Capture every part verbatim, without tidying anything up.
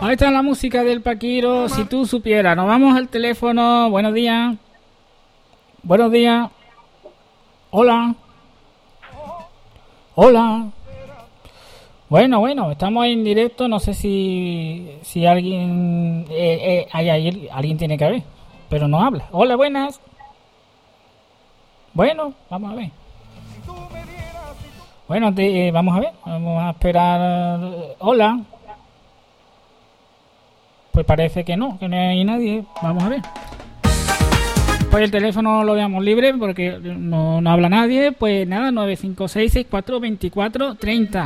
Ahí está la música del Paquiro, si tú supieras. Nos vamos al teléfono. Buenos días. Buenos días. Hola. Hola. Bueno, bueno, estamos en directo. No sé si si alguien eh, eh, hay, hay, alguien tiene que haber, pero no habla. Hola, buenas. Bueno, vamos a ver. Bueno, te, eh, vamos a ver. Vamos a esperar. Hola. Pues parece que no, que no hay nadie. Vamos a ver. Pues el teléfono lo dejamos libre porque no, no habla nadie. Pues nada, nueve cinco seis, seis cuatro dos cuatro tres cero.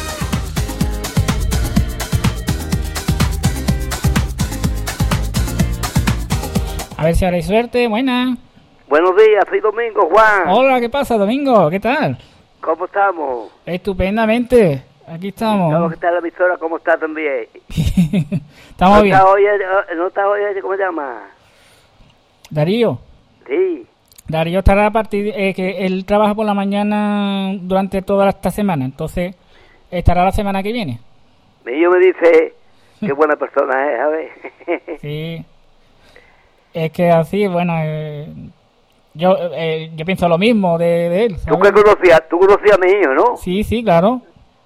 A ver si ahora hay suerte. Buena. Buenos días, soy Domingo, Juan. Hola, ¿qué pasa, Domingo? ¿Qué tal? ¿Cómo estamos? Estupendamente. Aquí estamos. ¿Cómo está la emisora? ¿Cómo está también? Estamos ¿No bien. Está hoy, ¿No está hoy, cómo se llama? Darío. Sí. Darío estará a partir... Eh, que él trabaja por la mañana durante toda esta semana, entonces estará la semana que viene. Mi hijo me dice qué buena persona es, a ver. Sí. Es que así, bueno... Eh, yo eh, yo pienso lo mismo de, de él, ¿sabes? ¿Tú qué conocías? ¿Tú conocías a mi hijo, no? Sí, sí, claro.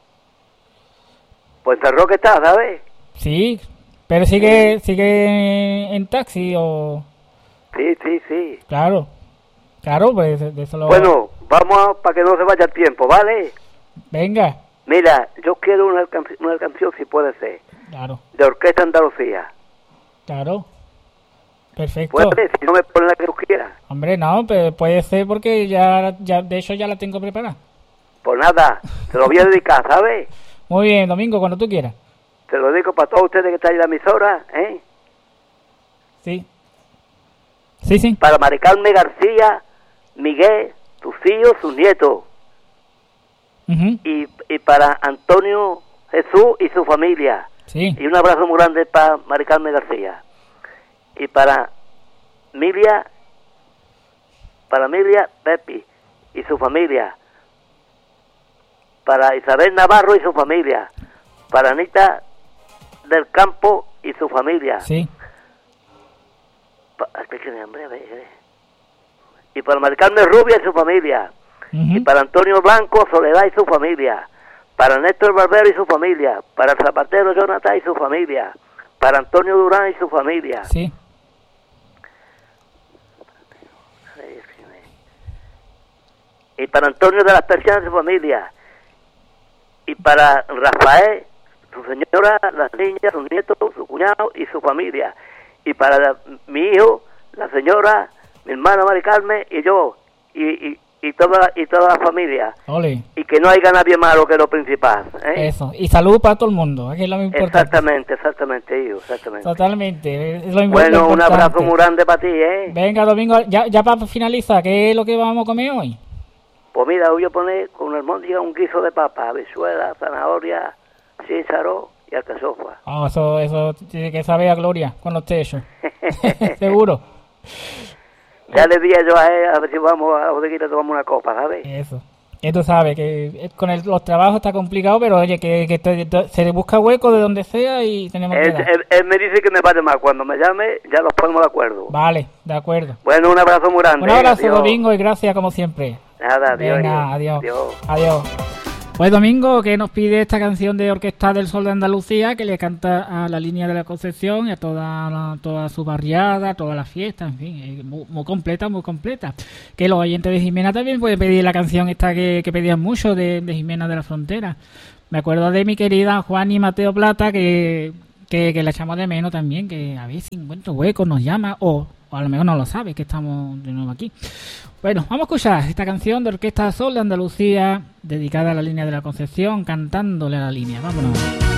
Pues en Roque está, ¿sabes? Sí, pero sigue sigue en taxi o... Sí, sí, sí. Claro, claro, pues de, de eso lo... Bueno, vamos a, para que no se vaya el tiempo, ¿vale? Venga. Mira, yo quiero una, canci una canción, si puede ser. Claro. De Orquesta Andalucía. Claro. Perfecto. Puede, si no me pones la que tú quieras. Hombre, no, pero puede ser porque ya, ya de hecho ya la tengo preparada. Pues nada, te lo voy a dedicar, ¿sabes? Muy bien, Domingo, cuando tú quieras. Te lo digo para todos ustedes que están en la emisora, ¿eh? Sí. Sí, sí. Para Mari Carmen García, Miguel, sus hijos, sus nietos. Uh-huh. Y, y para Antonio Jesús y su familia. Sí. Y un abrazo muy grande para Mari Carmen García. Y para Milia, para Milia Pepi y su familia. Para Isabel Navarro y su familia. Para Anita del Campo y su familia. Sí. Pa, hombre, a ver, a ver. Y para Mari Carmen Rubia y su familia. Uh-huh. Y para Antonio Blanco, Soledad y su familia. Para Néstor Barbero y su familia. Para el zapatero Jonathan y su familia. Para Antonio Durán y su familia. Sí. Y para Antonio de las Persianas y su familia. Y para Rafael, su señora, las niñas, sus nietos, su cuñado y su familia. Y para la, mi hijo, la señora, mi hermana Mari Carmen y yo. Y, y, y toda y toda la familia. Ole. Y que no haya nadie malo, que es lo principal, ¿eh? Eso. Y salud para todo el mundo, que es lo más importante. Exactamente, exactamente, hijo, exactamente. Totalmente. Es lo Bueno, importante. un abrazo muy grande para ti, ¿eh? Venga, Domingo, ya, ya para finalizar, ¿qué es lo que vamos a comer hoy? Pues mira, voy a poner con almóndiga un guiso de papa, habichuela, zanahoria, chícharo y alcachofa. Oh, eso, eso tiene que saber a gloria cuando esté hecho. Seguro. Ya le dije yo a él, a ver si vamos a la bodeguita y tomamos una copa, ¿sabes? Eso. Y tú sabes que con el, los trabajos está complicado, pero oye, que, que te, te, se le busca hueco de donde sea y tenemos Él, que dar. él, él me dice que me va a llamar. Cuando me llame, ya nos ponemos de acuerdo. Vale, de acuerdo. Bueno, un abrazo muy grande. Un abrazo, Adiós. Domingo, y gracias como siempre. Nada, adiós. Venga, adiós. Adiós. Adiós. Pues Domingo, que nos pide esta canción de Orquesta del Sol de Andalucía, que le canta a la Línea de la Concepción y a toda, la, toda su barriada, todas las fiestas, en fin, muy, muy completa, muy completa. Que los oyentes de Jimena también pueden pedir la canción esta que, que pedían mucho de, de Jimena de la Frontera. Me acuerdo de mi querida Juan y Mateo Plata, que, que, que la echamos de menos también, que a veces encuentro huecos, nos llama, o, o a lo mejor no lo sabe, que estamos de nuevo aquí. Bueno, vamos a escuchar esta canción de Orquesta Sol de Andalucía, dedicada a la Línea de la Concepción, cantándole a la Línea. Vámonos.